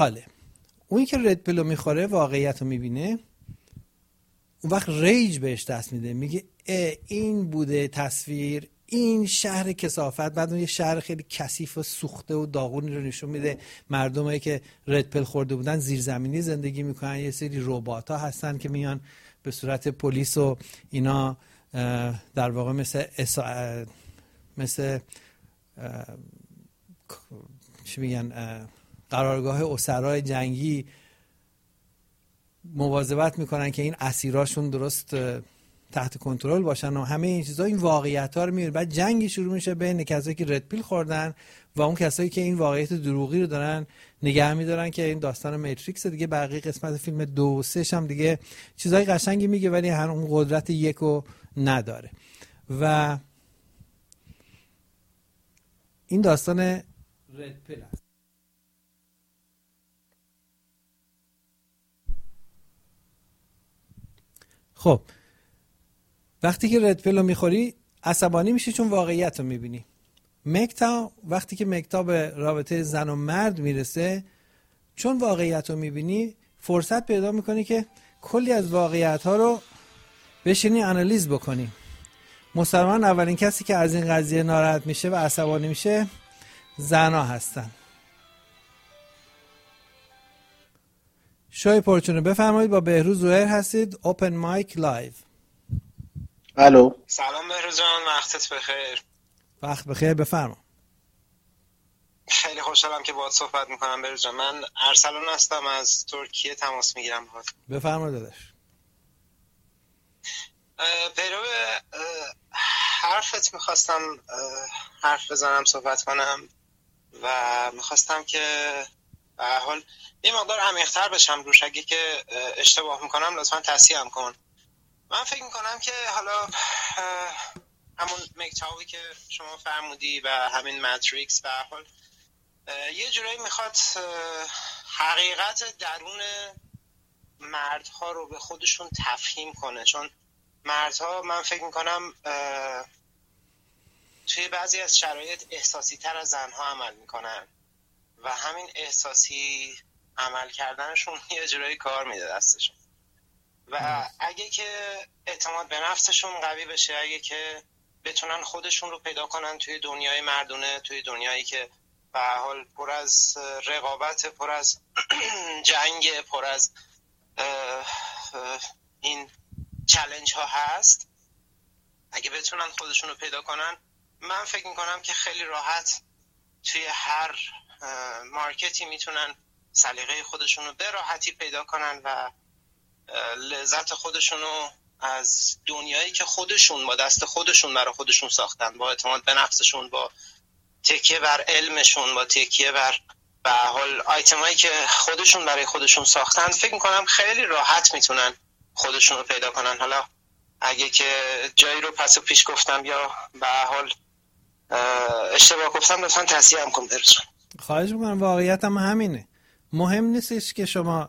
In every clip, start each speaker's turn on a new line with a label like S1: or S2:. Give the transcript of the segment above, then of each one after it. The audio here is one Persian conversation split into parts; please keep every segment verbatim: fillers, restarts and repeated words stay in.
S1: حاله اون که رد پلو میخوره واقعیت رو میبینه، اون وقت ریج بهش دست میده، میگه این بوده تصویر، این شهر کثافت. بعد اون یه شهر خیلی کثیف و سوخته و داغونی رو نشون میده. مردمایی که رد پل خورده بودن زیرزمینی زندگی میکنن، یه سری ربات ها هستن که میان به صورت پلیس و اینا در واقع مثل اسا... مثل چی میگن قرارگاه اسرای جنگی مواظبت میکنن که این اسیراشون درست تحت کنترل باشن و همه این چیزا. این واقعیت ها رو میبینید. بعد جنگی شروع میشه بین کسایی که رد پیل خوردن و اون کسایی که این واقعیت دروغی رو دارن نگه میدارن، که این داستان ماتریکس دیگه. بقیه قسمت فیلم دو و سه هم دیگه چیزای قشنگی میگه ولی هر اون قدرت یکو نداره. و این داستان رد پیل است. خب وقتی که رد پیل رو میخوری عصبانی میشی چون واقعیت رو میبینی. مکتا وقتی که مکتا به رابطه زن و مرد میرسه، چون واقعیت رو میبینی فرصت پیدا میکنی که کلی از واقعیت ها رو بشینی آنالیز بکنی. مسلماً اولین کسی که از این قضیه ناراحت میشه و عصبانی میشه زنها هستن. شای پرچونه بفرمایید، با بهروز زهیر هستید. اوپن مایک لایو.
S2: الو.
S3: سلام بهروز جان، وقتت بخیر.
S1: وقت بخیر، بفرما.
S3: خیلی خوشحالم که باهات صحبت میکنم بهروز جان. من ارسلان هستم، از ترکیه تماس میگیرم باهات.
S1: بفرما داداش.
S3: پیرو حرفت میخواستم حرف بزنم، صحبت کنم و میخواستم که به هر حال یه مقدار عمیق‌تر بشم روش. اگه که اشتباه میکنم لطفاً تصحیحم کن. من فکر میکنم که حالا همون مکتاوی که شما فرمودی و همین ماتریکس به هر حال یه جورایی میخواد حقیقت درون مردها رو به خودشون تفهیم کنه، چون مردها من فکر میکنم توی بعضی از شرایط احساسی تر از زنها عمل میکنن و همین احساسی عمل کردنشون یه جورایی کار میده دستشون. و اگه که اعتماد به نفسشون قوی بشه، اگه که بتونن خودشون رو پیدا کنن توی دنیای مردونه، توی دنیایی که به هر حال پر از رقابت، پر از جنگ، پر از این چالش ها هست، اگه بتونن خودشون رو پیدا کنن، من فکر میکنم که خیلی راحت توی هر مارکتی میتونن سلیقه خودشون رو به راحتی پیدا کنن و لذت خودشونو از دنیایی که خودشون با دست خودشون برای خودشون ساختن، با اعتماد به نفسشون، با تکیه بر علمشون، با تکیه بر به حال آیتمایی که خودشون برای خودشون ساختن، فکر میکنم خیلی راحت میتونن خودشون رو پیدا کنن. حالا اگه که جایی رو پس و پیش گفتم یا به حال اشتباه گفتم لطفاً تصحیحم کن برسون.
S1: خواهش میکنم. واقعیت هم همینه. مهم نیستش که شما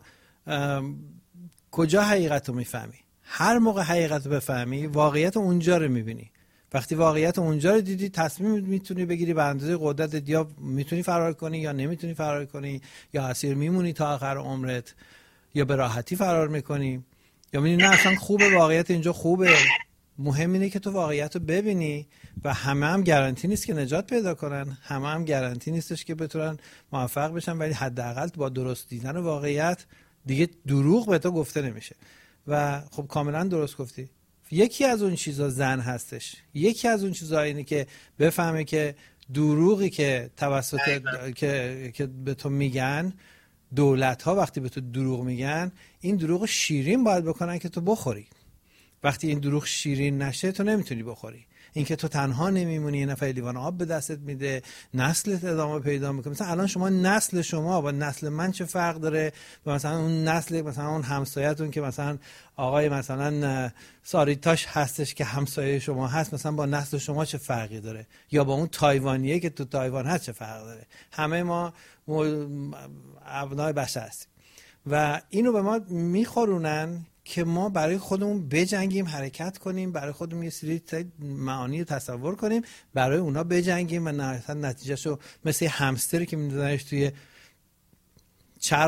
S1: کجا حقیقت رو میفهمی. هر موقع حقیقت رو بفهمی واقعیت اونجا رو میبینی. وقتی واقعیت اونجا رو دیدی تصمیم میتونی بگیری به اندازه قدرتت، یا میتونی فرار کنی یا نمیتونی فرار کنی، یا اسیر میمونی تا آخر عمرت، یا به راحتی فرار میکنی، یا میبینی نه اصلا خوبه، واقعیت اینجا خوبه. مهم اینه که تو واقعیت رو ببینی و همه هم گارانتی نیست که نجات پیدا کنن، همه هم گارانتی نیستش که بتونن موفق بشن، ولی حداقل با درست دیدن واقعیت دیگه دروغ به تو گفته نمیشه. و خب کاملا درست گفتی. یکی از اون چیزا زن هستش. یکی از اون چیزا اینه که بفهمه که دروغی که توسط که که به تو میگن دولت ها، وقتی به تو دروغ میگن، این دروغ شیرین باید بکنن که تو بخوری. وقتی این دروغ شیرین نشه تو نمیتونی بخوری. اینکه تو تنها نمیمونی، یه نفر لیوان آب به دستت میده، نسلت ادامه پیدا میکنه. مثلا الان شما نسل شما با نسل من چه فرق داره؟ و مثلا اون نسل مثلا اون همسایه‌تون که مثلا آقای مثلا ساریتاش هستش که همسایه شما هست، مثلا با نسل شما چه فرقی داره؟ یا با اون تایوانیه که تو تایوان هست چه فرق داره؟ همه ما ابنای بشر هستیم و اینو به ما میخورونن که ما برای خودمون بجنگیم، حرکت کنیم، برای خودمون یه سری معانی رو تصور کنیم، برای اونا بجنگیم و نتیجهشو مثل همستری که می‌ذارنش توی چرخ